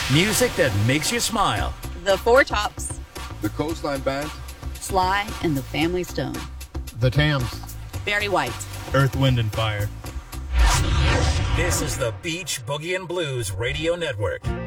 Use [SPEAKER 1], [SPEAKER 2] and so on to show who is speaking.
[SPEAKER 1] Music that makes you smile.
[SPEAKER 2] The Four Tops.
[SPEAKER 3] The Coastline Band.
[SPEAKER 2] Sly and the Family Stone.
[SPEAKER 4] The Tams.
[SPEAKER 2] Barry White.
[SPEAKER 5] Earth, Wind, and Fire.
[SPEAKER 1] This is the Beach Boogie and Blues Radio Network.